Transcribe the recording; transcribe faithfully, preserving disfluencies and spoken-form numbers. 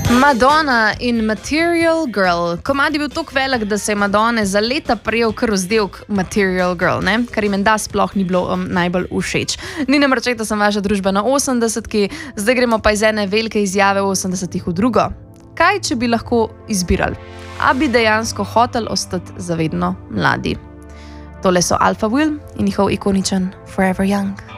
Madonna in Material Girl. Komad je bil tako velik, da se je Madonna za leta prijel kar vzdevk Material Girl, ne? Kar jim da sploh ni bilo um, najbolj všeč. Ni nam rečete, sem vaša družba na osemdesetki, zdaj gremo pa iz ene velike izjave osemdesetih v drugo. Kaj, če bi lahko izbirali? A bi dejansko hotel ostati zavedno mladi? Tole so Alpha Will in njihov ikoničen Forever Young.